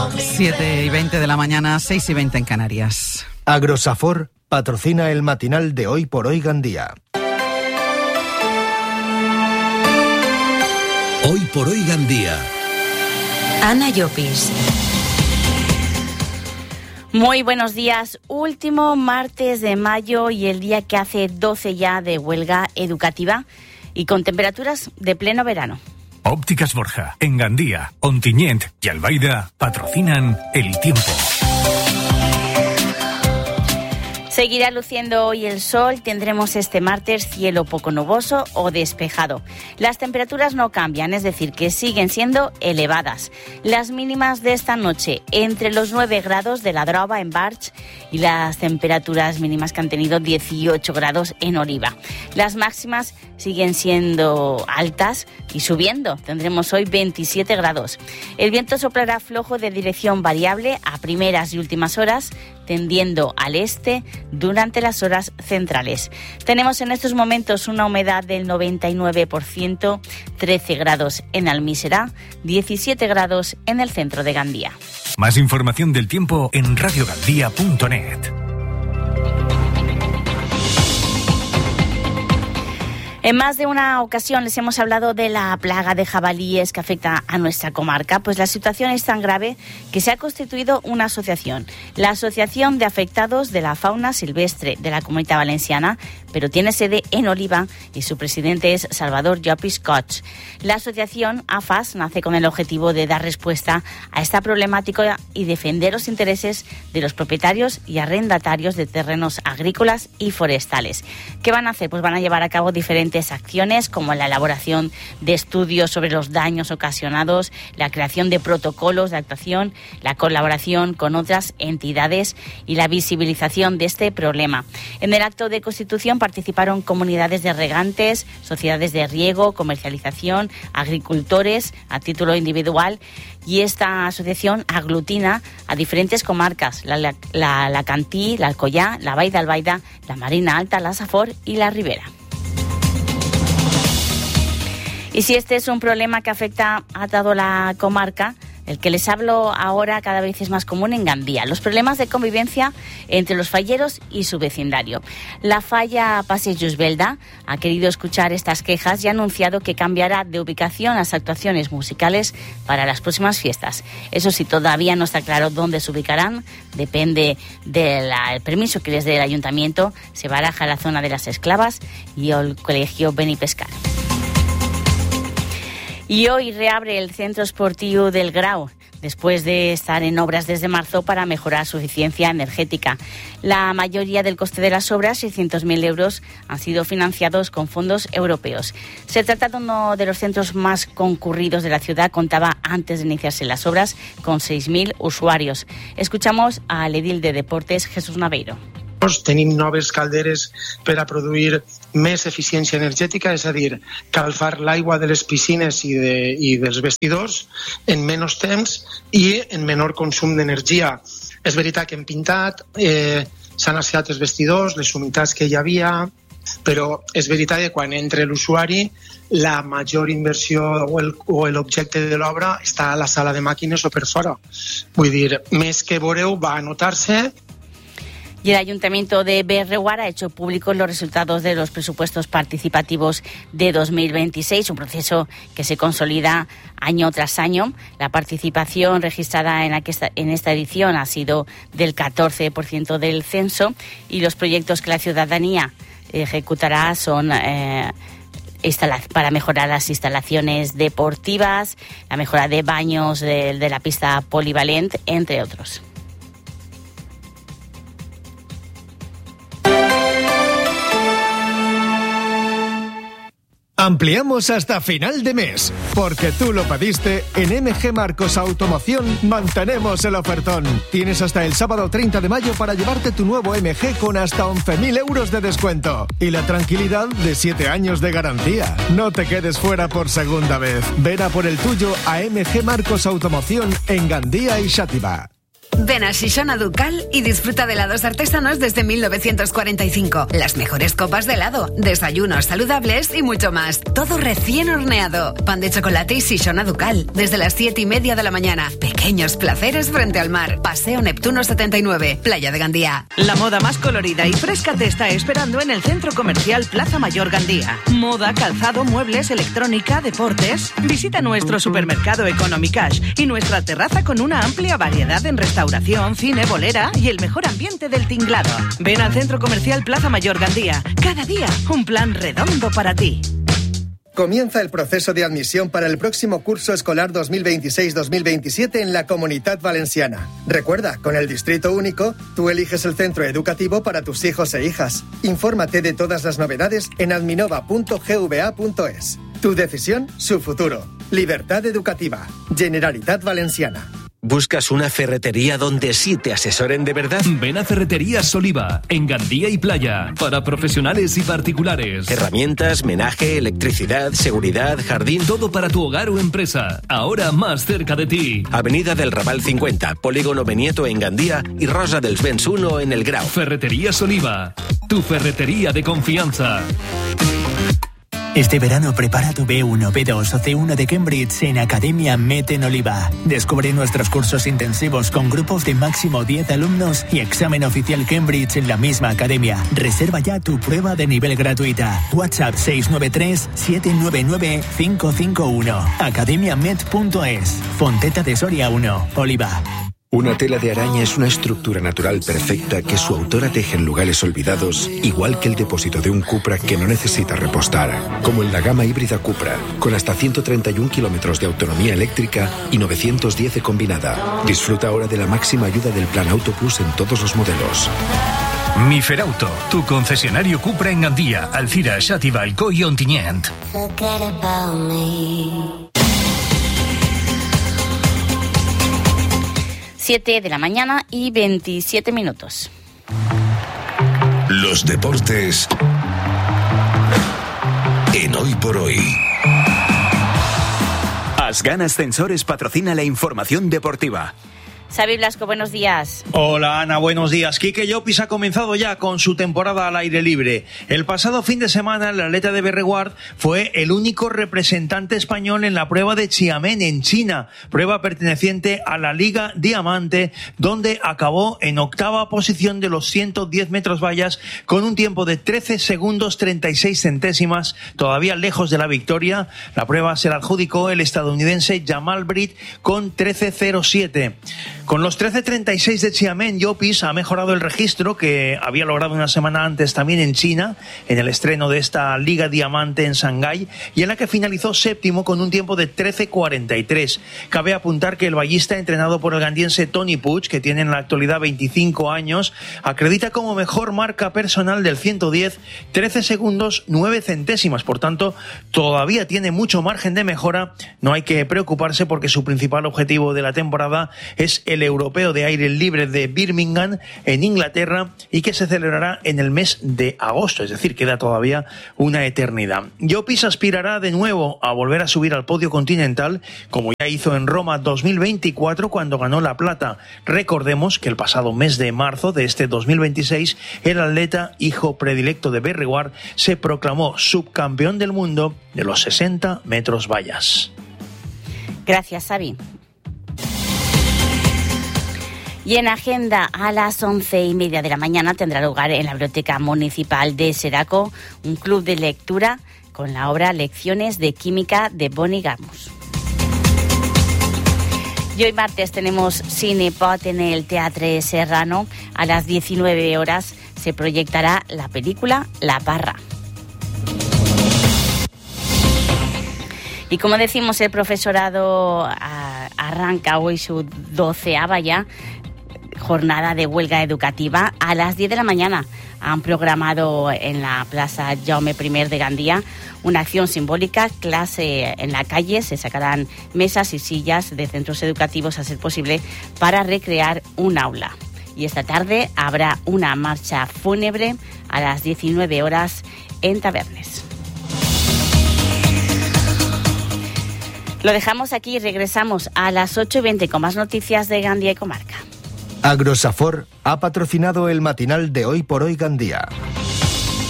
7:20 de la mañana, 6:20 en Canarias. Agrosafor patrocina el matinal de Hoy por Hoy Gandía. Hoy por Hoy Gandía. Ana Llopis. Muy buenos días. Último martes de mayo y el día que hace 12 ya de huelga educativa y con temperaturas de pleno verano. Ópticas Borja, en Gandía, Ontinyent y Albaida patrocinan el tiempo. Seguirá luciendo hoy el sol, tendremos este martes cielo poco nuboso o despejado. Las temperaturas no cambian, es decir, que siguen siendo elevadas. Las mínimas de esta noche entre los 9 grados de la Drova en Barx y las temperaturas mínimas que han tenido 18 grados en Oliva. Las máximas siguen siendo altas y subiendo, tendremos hoy 27 grados. El viento soplará flojo de dirección variable a primeras y últimas horas, tendiendo al este durante las horas centrales. Tenemos en estos momentos una humedad del 99%, 13 grados en Almísera, 17 grados en el centro de Gandía. Más información del tiempo en radiogandía.net. En más de una ocasión les hemos hablado de la plaga de jabalíes que afecta a nuestra comarca. Pues la situación es tan grave que se ha constituido una asociación, la Asociación de Afectados de la Fauna Silvestre de la Comunidad Valenciana, pero tiene sede en Oliva y su presidente es Salvador Llopis Cots. La asociación AFAS nace con el objetivo de dar respuesta a esta problemática y defender los intereses de los propietarios y arrendatarios de terrenos agrícolas y forestales. ¿Qué van a hacer? Pues van a llevar a cabo diferentes acciones como la elaboración de estudios sobre los daños ocasionados, la creación de protocolos de actuación, la colaboración con otras entidades y la visibilización de este problema. En el acto de constitución participaron comunidades de regantes, sociedades de riego, comercialización, agricultores a título individual, y esta asociación aglutina a diferentes comarcas, la Alacantí, la Alcoyá, la Vall d'Albaida, la Marina Alta, la Safor y la Ribera. Y si este es un problema que afecta a toda la comarca, el que les hablo ahora cada vez es más común en Gandía. Los problemas de convivencia entre los falleros y su vecindario. La falla Passeig Jusvelda ha querido escuchar estas quejas y ha anunciado que cambiará de ubicación las actuaciones musicales para las próximas fiestas. Eso sí, todavía no está claro dónde se ubicarán. Depende del permiso que les dé el ayuntamiento. Se baraja la zona de las Esclavas y el colegio Benipescar. Y hoy reabre el Centro Esportiu del Grau, después de estar en obras desde marzo para mejorar su eficiencia energética. La mayoría del coste de las obras, 600.000 euros, han sido financiados con fondos europeos. Se trata de uno de los centros más concurridos de la ciudad. Contaba, antes de iniciarse las obras, con 6.000 usuarios. Escuchamos al edil de Deportes, Jesús Naveiro. Tenim noves calderes per a produir més eficiència energètica, és a dir, calfar l'aigua de les piscines i dels vestidors en menys temps i en menor consum d'energia. És veritat que hem pintat, s'han aseat els vestidors, les humitats que hi havia, però és veritat que quan entra l'usuari la major inversió o l'objecte de l'obra està a la sala de màquines o per fora. Vull dir, més que veureu, va a notar-se. Y el Ayuntamiento de Berreguar ha hecho públicos los resultados de los presupuestos participativos de 2026, un proceso que se consolida año tras año. La participación registrada en esta edición ha sido del 14% del censo y los proyectos que la ciudadanía ejecutará son para mejorar las instalaciones deportivas, la mejora de baños de la pista polivalent, entre otros. Ampliamos hasta final de mes, porque tú lo pediste. En MG Marcos Automoción mantenemos el ofertón. Tienes hasta el sábado 30 de mayo para llevarte tu nuevo MG con hasta 11.000 euros de descuento y la tranquilidad de 7 años de garantía. No te quedes fuera por segunda vez. Ven a por el tuyo a MG Marcos Automoción en Gandía y Xàtiva. Ven a Xixona Ducal y disfruta de helados artesanos desde 1945. Las mejores copas de helado, desayunos saludables y mucho más. Todo recién horneado. Pan de chocolate y Xixona Ducal. Desde las 7:30 de la mañana. Pequeños placeres frente al mar. Paseo Neptuno 79, Playa de Gandía. La moda más colorida y fresca te está esperando en el Centro Comercial Plaza Mayor Gandía. Moda, calzado, muebles, electrónica, deportes. Visita nuestro supermercado Economicash y nuestra terraza con una amplia variedad en restauración, cine, bolera y el mejor ambiente del tinglado. Ven al Centro Comercial Plaza Mayor Gandía. Cada día, un plan redondo para ti. Comienza el proceso de admisión para el próximo curso escolar 2026-2027 en la Comunitat Valenciana. Recuerda, con el Distrito Único, tú eliges el centro educativo para tus hijos e hijas. Infórmate de todas las novedades en adminova.gva.es. Tu decisión, su futuro. Libertad educativa. Generalitat Valenciana. ¿Buscas una ferretería donde sí te asesoren de verdad? Ven a Ferreterías Oliva, en Gandía y Playa, para profesionales y particulares. Herramientas, menaje, electricidad, seguridad, jardín... Todo para tu hogar o empresa, ahora más cerca de ti. Avenida del Raval 50, Polígono Benieto en Gandía y Rosa dels Vents 1 en El Grau. Ferreterías Oliva, tu ferretería de confianza. Este verano prepara tu B1, B2 o C1 de Cambridge en Academia Med en Oliva. Descubre nuestros cursos intensivos con grupos de máximo 10 alumnos y examen oficial Cambridge en la misma academia. Reserva ya tu prueba de nivel gratuita. WhatsApp 693-799-551. academiamed.es. Fonteta de Soria 1, Oliva. Una tela de araña es una estructura natural perfecta que su autora teje en lugares olvidados, igual que el depósito de un Cupra que no necesita repostar, como en la gama híbrida Cupra, con hasta 131 kilómetros de autonomía eléctrica y 910 de combinada. Disfruta ahora de la máxima ayuda del Plan Auto Plus en todos los modelos. Miferauto, tu concesionario Cupra en Gandía, Alcira, Xàtiva, Alcoi y Ontinyent. 7 de la mañana y 27 minutos. Los deportes en Hoy por Hoy. Asgan Ascensores patrocina la información deportiva. Xavi Blasco, buenos días. Hola Ana, buenos días. Quique Llopis ha comenzado ya con su temporada al aire libre. El pasado fin de semana el atleta de Berreguard fue el único representante español en la prueba de Xiamen en China, prueba perteneciente a la Liga Diamante, donde acabó en octava posición de los 110 metros vallas con un tiempo de 13 segundos 36 centésimas, todavía lejos de la victoria. La prueba se la adjudicó el estadounidense Jamal Britt con 13.07. Con los 13.36 de Xiamen, Llopis ha mejorado el registro que había logrado una semana antes también en China, en el estreno de esta Liga Diamante en Shanghái, y en la que finalizó séptimo con un tiempo de 13.43. Cabe apuntar que el vallista, entrenado por el gandiense Tony Puig, que tiene en la actualidad 25 años, acredita como mejor marca personal del 110 13 segundos 9 centésimas. Por tanto, todavía tiene mucho margen de mejora. No hay que preocuparse porque su principal objetivo de la temporada es el europeo de aire libre de Birmingham en Inglaterra y que se celebrará en el mes de agosto, es decir, queda todavía una eternidad. Llopis aspirará de nuevo a volver a subir al podio continental, como ya hizo en Roma 2024 cuando ganó la plata. Recordemos que el pasado mes de marzo de este 2026 el atleta, hijo predilecto de Berreguard, se proclamó subcampeón del mundo de los 60 metros vallas. Gracias, Xavi. Y en agenda, a las 11:30 de la mañana tendrá lugar en la Biblioteca Municipal de Seraco un club de lectura con la obra Lecciones de Química de Bonnie Garmus. Y hoy martes tenemos Cinepot en el Teatre Serrano. A las 19 horas se proyectará la película La Parra. Y como decimos, el profesorado arranca hoy su 12ª ya jornada de huelga educativa. A las 10 de la mañana han programado en la Plaza Jaume I de Gandía una acción simbólica, clase en la calle. Se sacarán mesas y sillas de centros educativos, a ser posible, para recrear un aula. Y esta tarde habrá una marcha fúnebre a las 19 horas en Tabernes. Lo dejamos aquí y regresamos a las 8:20 con más noticias de Gandía y comarca. Agrosafor ha patrocinado el matinal de Hoy por Hoy Gandía.